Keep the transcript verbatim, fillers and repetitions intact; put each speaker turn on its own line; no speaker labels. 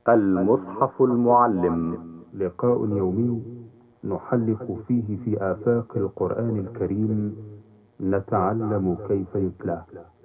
المصحف المعلم.
لقاء يومي نحلق فيه في آفاق القرآن الكريم، نتعلم كيف يتلى.